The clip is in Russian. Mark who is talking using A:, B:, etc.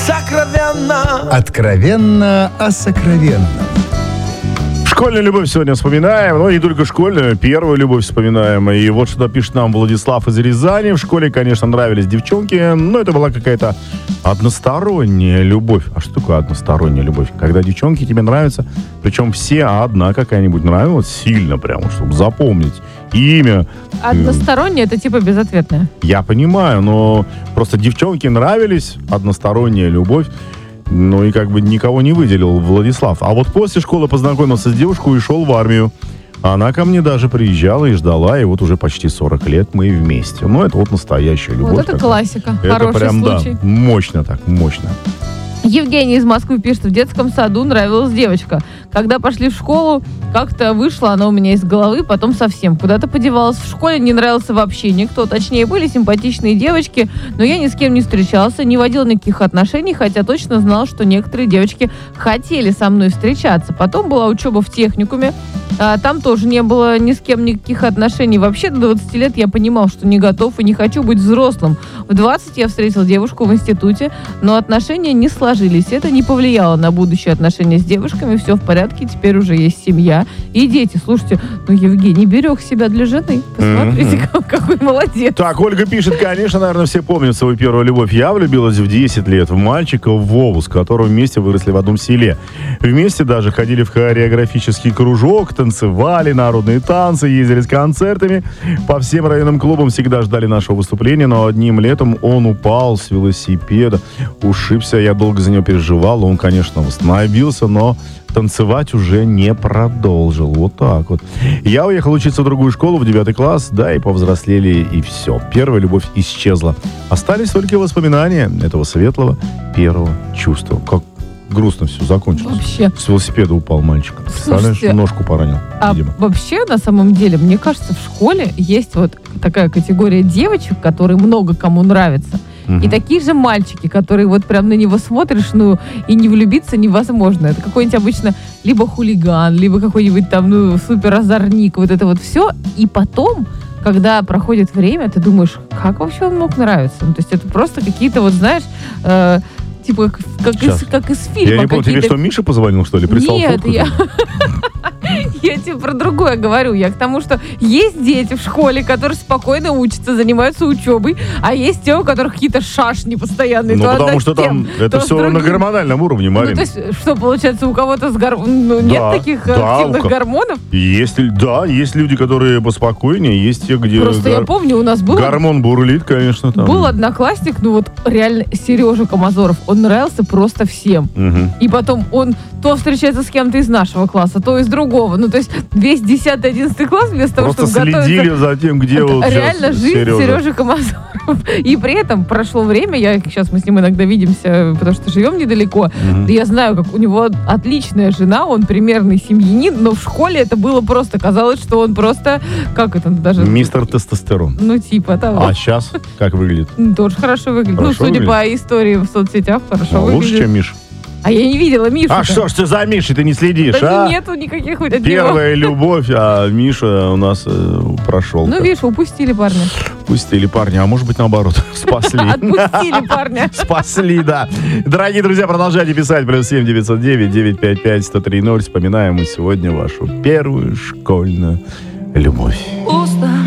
A: сокровенно.
B: Откровенно о сокровенном.
C: Школьную любовь сегодня вспоминаем, но не только школьную, первую любовь вспоминаем. И вот что пишет нам Владислав из Рязани. В школе, конечно, нравились девчонки, но это была какая-то односторонняя любовь. А что такое односторонняя любовь? Когда девчонки тебе нравятся, причем все, а одна какая-нибудь нравилась сильно прямо, чтобы запомнить имя.
D: Односторонняя — это типа безответная.
C: Я понимаю, но просто девчонки нравились, односторонняя любовь. Ну и как бы никого не выделил Владислав. А вот после школы познакомился с девушкой и шел в армию. Она ко мне даже приезжала и ждала, и вот уже почти 40 лет мы вместе. Ну, это вот настоящая любовь.
D: Вот это классика.
C: Это
D: Хороший
C: прям,
D: случай.
C: да, мощно так, мощно.
D: Евгений из Москвы пишет: в детском саду нравилась девочка. Когда пошли в школу, как-то вышла она у меня из головы, потом совсем куда-то подевалась. В школе не нравился вообще никто. Точнее, были симпатичные девочки, но я ни с кем не встречался, не водил никаких отношений, хотя точно знал, что некоторые девочки хотели со мной встречаться. Потом была учеба в техникуме. Там тоже не было ни с кем никаких отношений. Вообще до 20 лет я понимал, что не готов и не хочу быть взрослым. В 20 я встретил девушку в институте, но отношения не сложились. Это не повлияло на будущие отношения с девушками. Все в порядке, теперь уже есть семья и дети. Слушайте, ну Евгений берег себя для жены. Посмотрите, какой молодец.
C: Так, Ольга пишет, конечно, наверное, все помнят свою первую любовь. Я влюбилась в 10 лет в мальчика Вову, с которым вместе выросли в одном селе. Вместе даже ходили в хореографический кружок, танцевали, народные танцы, ездили с концертами. По всем районным клубам всегда ждали нашего выступления, но одним летом он упал с велосипеда, ушибся, я долго за него переживал. Он, конечно, восстановился, но танцевать уже не продолжил. Вот так вот. Я уехал учиться в другую школу, в 9 класс, да, и повзрослели, и все. Первая любовь исчезла. Остались только воспоминания этого светлого первого чувства. Как грустно все закончилось.
D: Вообще.
C: С велосипеда упал мальчик. Представляешь,
D: Слушайте,
C: ножку поранил, видимо.
D: Вообще, на самом деле, мне кажется, в школе есть вот такая категория девочек, которые много кому нравятся. И такие же мальчики, которые вот прям на него смотришь, ну, и не влюбиться невозможно. Это какой-нибудь обычно либо хулиган, либо какой-нибудь там, ну, суперозорник, вот это вот все. И потом, когда проходит время, ты думаешь, как вообще он мог нравиться? Ну, то есть это просто какие-то, вот знаешь, типа как из фильма.
C: Я не понял, тебе что, Миша позвонил, что ли? Прислал фотку?
D: Нет, я тебе про другое говорю. Я к тому, что есть дети в школе, которые спокойно учатся, занимаются учебой, а есть те, у которых какие-то шашни постоянные.
C: Ну, потому что там это все на гормональном уровне, Марин.
D: Ну, то есть, что получается, у кого-то нет таких активных гормонов?
C: Есть люди, которые поспокойнее, есть те, где...
D: Просто я помню, у нас был...
C: Гормон бурлит, конечно, там.
D: Был одноклассник, ну вот реально Сережа Комазоров, он нравился просто всем. И потом он то встречается с кем-то из нашего класса, то из другого. Ну, то есть весь 10-11 класс вместо того, чтобы готовиться...
C: Просто следили за тем, где вот
D: реально жизнь Сережи Комазоров. И при этом прошло время, сейчас мы с ним иногда видимся, потому что живем недалеко. Я знаю, как у него отличная жена, он примерный семьянин, но в школе это было просто, казалось, что он просто, как это даже...
C: Мистер Тестостерон.
D: Ну, типа того.
C: А сейчас как выглядит?
D: Тоже хорошо выглядит.
C: Хорошо
D: судя
C: выглядит?
D: по истории в соцсетях, хорошо выглядит.
C: Лучше, чем Миша.
D: А я не видела Мишу.
C: А что ж ты за Мишей ты не следишь,
D: да
C: а?
D: нету никаких от него.
C: Первая любовь, а Миша у нас прошел.
D: Ну, видишь, упустили парня.
C: Пустили парня, а может быть наоборот, спасли.
D: Отпустили парня.
C: Спасли, да. Дорогие друзья, продолжайте писать. +7 909 955 1030. Вспоминаем мы сегодня вашу первую школьную любовь.